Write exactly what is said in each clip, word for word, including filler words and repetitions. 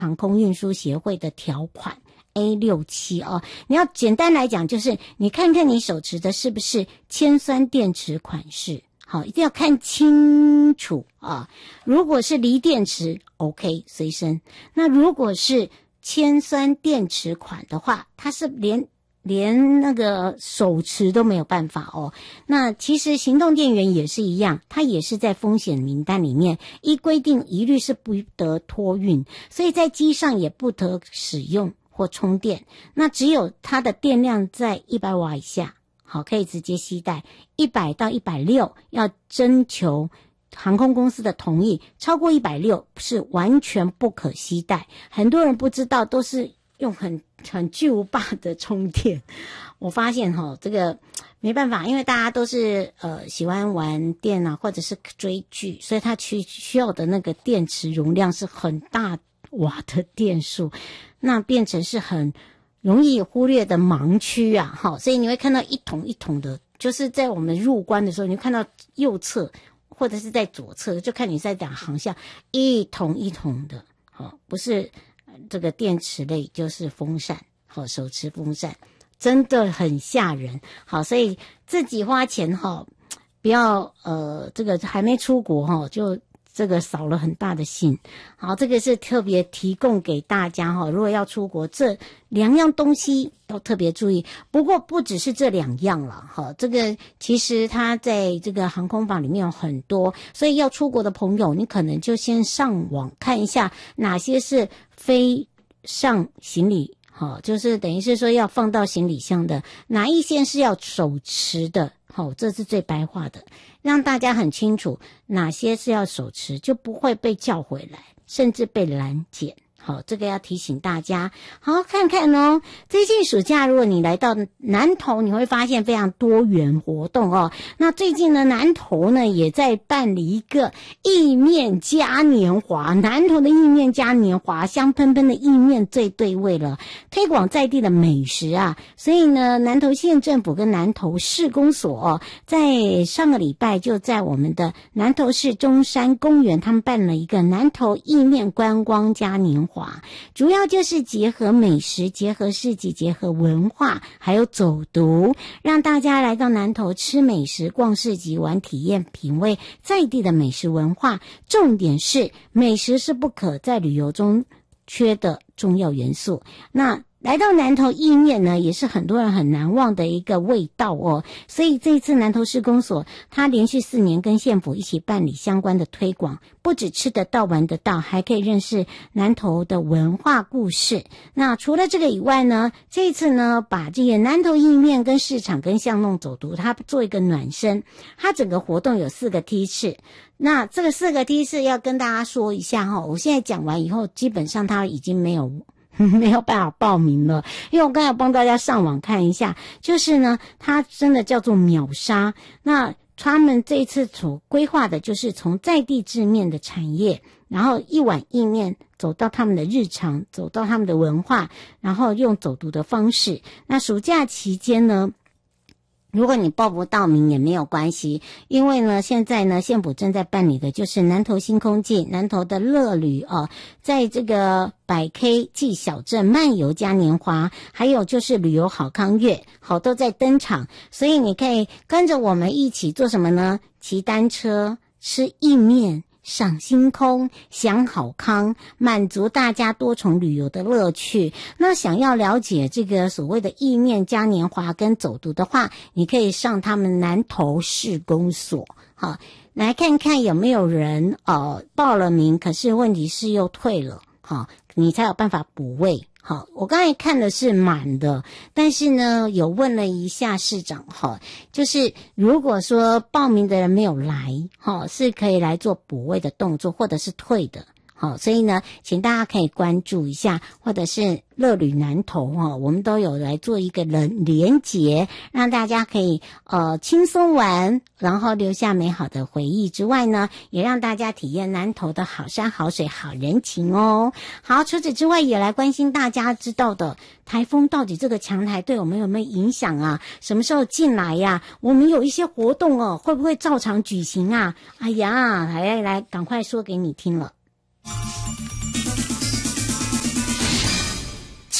航空运输协会的条款 A 六七 哦，你要简单来讲就是你看看你手持的是不是铅酸电池款式，好，一定要看清楚啊。如果是锂电池 OK 随身，那如果是铅酸电池款的话，它是连连那个手持都没有办法哦。那其实行动电源也是一样，它也是在风险名单里面，依规定一律是不得托运，所以在机上也不得使用或充电。那只有它的电量在一百瓦以下，好，可以直接携带。一百到一百六要征求航空公司的同意，超过一百六是完全不可携带。很多人不知道，都是用很很巨无霸的充电。我发现齁，这个没办法，因为大家都是呃喜欢玩电啊，或者是追剧，所以它需需要的那个电池容量是很大瓦的电数，那变成是很容易忽略的盲区啊。好，所以你会看到一桶一桶的，就是在我们入关的时候，你会看到右侧或者是在左侧，就看你在哪航向，一桶一桶的。好，不是这个电池类就是风扇，好，手持风扇真的很吓人。好，所以自己花钱哈，不要呃这个还没出国哈，就这个扫了很大的兴。好，这个是特别提供给大家哈，如果要出国，这两样东西要特别注意。不过不只是这两样了哈，这个其实它在这个航空法里面有很多，所以要出国的朋友，你可能就先上网看一下哪些是非上行李，好，就是等于是说要放到行李箱的，哪一些是要手持的。好，这是最白话的，让大家很清楚哪些是要手持，就不会被叫回来，甚至被拦检。好，这个要提醒大家。好，看看哦，最近暑假如果你来到南投，你会发现非常多元活动哦。那最近呢，南投呢也在办理一个意面嘉年华，南投的意面嘉年华，香喷喷的意面最对味了，推广在地的美食啊。所以呢，南投县政府跟南投市公所哦，在上个礼拜就在我们的南投市中山公园，他们办了一个南投意面观光嘉年华。主要就是结合美食，结合市集，结合文化，还有走读，让大家来到南投吃美食、逛市集、玩体验、品味在地的美食文化。重点是美食是不可在旅游中缺的重要元素。那来到南投意面呢，也是很多人很难忘的一个味道哦。所以这一次南投市公所，它连续四年跟县府一起办理相关的推广，不只吃得到玩得到，还可以认识南投的文化故事。那除了这个以外呢，这一次呢，把这个南投意面跟市场跟巷弄走读，它做一个暖身。它整个活动有四个梯次。那这个四个梯次要跟大家说一下哈，我现在讲完以后，基本上它已经没有没有办法报名了，因为我刚才帮大家上网看一下，就是呢，它真的叫做秒杀。那他们这一次所规划的就是从在地制面的产业，然后一碗意面走到他们的日常，走到他们的文化，然后用走读的方式。那暑假期间呢，如果你报不到名也没有关系，因为呢，现在呢，县府正在办理的就是南投新空记、南投的乐旅哦，在这个百 K 暨小镇漫游嘉年华，还有就是旅游好康月，好都在登场，所以你可以跟着我们一起做什么呢？骑单车、吃意面、赏星空、享好康，满足大家多重旅游的乐趣。那想要了解这个所谓的意面嘉年华跟走读的话，你可以上他们南投市公所，好，来看看有没有人呃报了名，可是问题是又退了，好，你才有办法补位。好，我刚才看的是满的，但是呢，有问了一下市长，哈，就是如果说报名的人没有来，哈，是可以来做补位的动作，或者是退的。好，所以呢，请大家可以关注一下，或者是乐旅南投哈，我们都有来做一个人连结，让大家可以呃轻松玩，然后留下美好的回忆之外呢，也让大家体验南投的好山好水好人情哦。好，除此之外也来关心大家知道的台风到底这个强台对我们有没有影响啊？什么时候进来呀？我们有一些活动哦，会不会照常举行啊？哎呀，来来来，赶快说给你听了。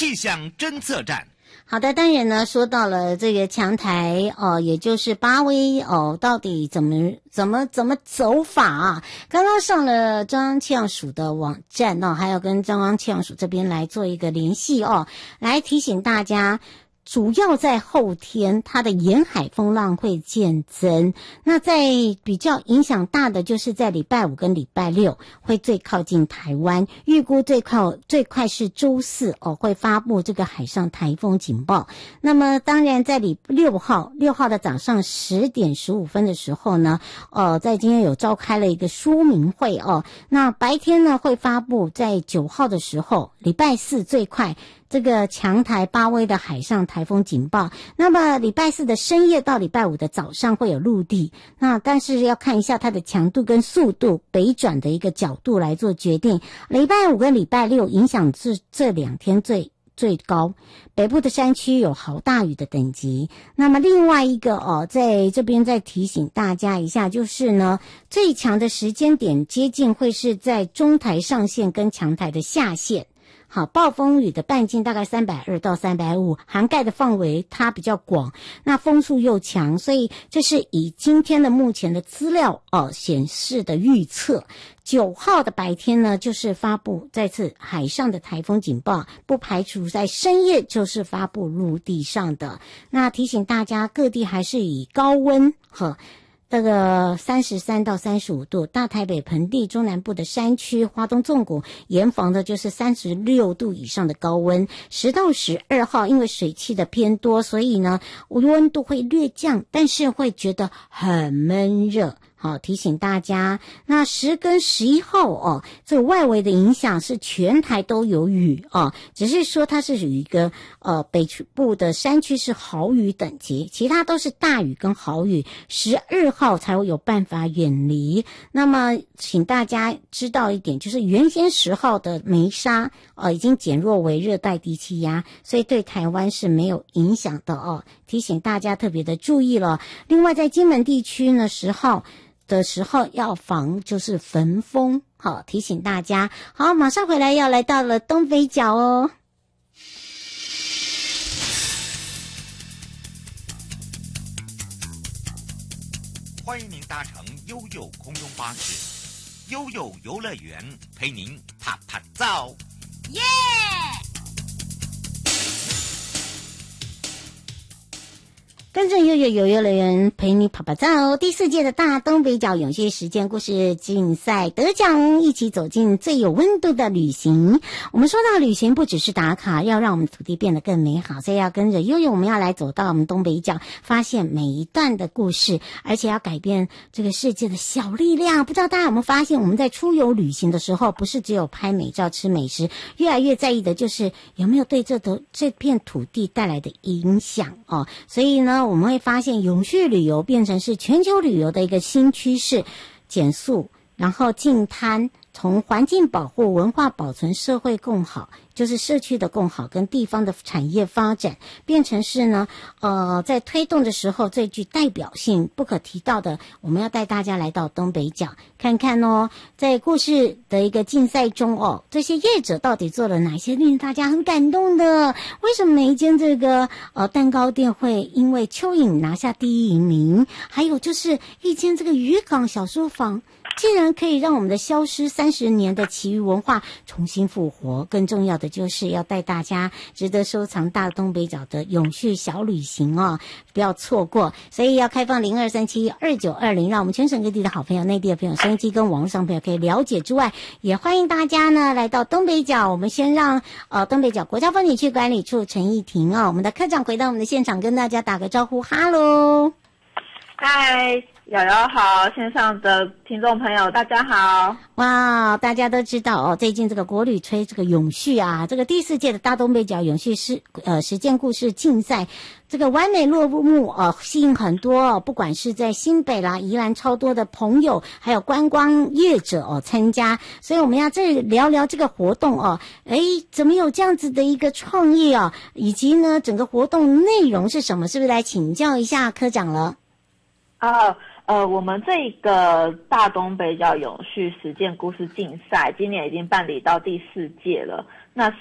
气象侦测站。 好的，当然呢，说到了这个强台哦、呃，也就是巴威哦，到底怎么怎么怎么走法啊？刚刚上了中央气象署的网站哦，还有跟中央气象署这边来做一个联系哦，来提醒大家。主要在后天，它的沿海风浪会渐增。那在比较影响大的，就是在礼拜五跟礼拜六会最靠近台湾，预估最快最快是周四哦，会发布这个海上台风警报。那么当然，在礼六号六号的早上十点十五分的时候呢，呃，在今天有召开了一个说明会哦。那白天呢会发布，在九号的时候，礼拜四最快。这个强台巴威的海上台风警报，那么礼拜四的深夜到礼拜五的早上会有陆地，那但是要看一下它的强度跟速度，北转的一个角度来做决定。礼拜五跟礼拜六影响这这两天最最高，北部的山区有豪大雨的等级。那么另外一个哦，在这边再提醒大家一下，就是呢，最强的时间点接近会是在中台上线跟强台的下线。好，暴风雨的半径大概三百二到三百五，涵盖的范围它比较广，那风速又强，所以这是以今天的目前的资料哦显示的预测。九号的白天呢，就是发布再次海上的台风警报，不排除在深夜就是发布陆地上的。那提醒大家，各地还是以高温和。这个三十三到三十五度，大台北盆地、中南部的山区、花东纵谷严防的就是三十六度以上的高温。十到十二号，因为水汽的偏多，所以呢温度会略降，但是会觉得很闷热。好，提醒大家，那十跟十一号哦，这个外围的影响是全台都有雨哦，只是说它是有一个呃北部的山区是豪雨等级，其他都是大雨跟豪雨。十二号才会有办法远离。那么，请大家知道一点，就是原先十号的梅沙呃已经减弱为热带低气压，所以对台湾是没有影响的哦。提醒大家特别的注意了。另外，在金门地区呢，十号。的时候要防就是焚风，好，提醒大家。好，马上回来要来到了东北角哦。 欢迎您搭乘悠悠空中巴士，悠悠游乐园陪您啪啪照，耶！ 跟着悠悠游游乐园陪你跑跑照，第四届的大东北角永续实践故事竞赛得奖，一起走进最有温度的旅行。我们说到旅行不只是打卡，要让我们土地变得更美好，所以要跟着悠悠，我们要来走到我们东北角，发现每一段的故事，而且要改变这个世界的小力量。不知道大家有没有发现，我们在出游旅行的时候，不是只有拍美照吃美食，越来越在意的就是有没有对这的这片土地带来的影响哦。所以呢，我们会发现永续旅游变成是全球旅游的一个新趋势，减速，然后净滩，从环境保护、文化保存、社会共好，就是社区的共好跟地方的产业发展，变成是呢，呃，在推动的时候最具代表性、不可提到的。我们要带大家来到东北角看看哦，在故事的一个竞赛中哦，这些业者到底做了哪些令大家很感动的？为什么每一间这个呃蛋糕店会因为蚯蚓拿下第一名？还有就是一间这个渔港小书房，竟然可以让我们的消失三十年的奇遇文化重新复活。更重要的就是要带大家值得收藏大东北角的永续小旅行哦，不要错过。所以要开放零二三七二九二零，让我们全省各地的好朋友、内地的朋友、收音机跟网络上朋友可以了解之外，也欢迎大家呢来到东北角。我们先让呃东北角国家风景区管理处陈义婷啊、哦，我们的科长回到我们的现场，跟大家打个招呼，哈喽， 嗨。瑶瑶好，线上的听众朋友大家好。 哇，大家都知道哦，最近这个国旅吹这个永续啊，这个第四届的大东北角永续实呃实践故事竞赛，这个完美落幕呃吸引很多、哦、不管是在新北啦、宜兰超多的朋友，还有观光业者哦参加，所以我们要这聊聊这个活动哦，诶，怎么有这样子的一个创意啊，以及呢整个活动内容是什么？是不是来请教一下科长了？ 啊。呃，我们这个大东北角永续实践故事竞赛，今年已经办理到第四届了。那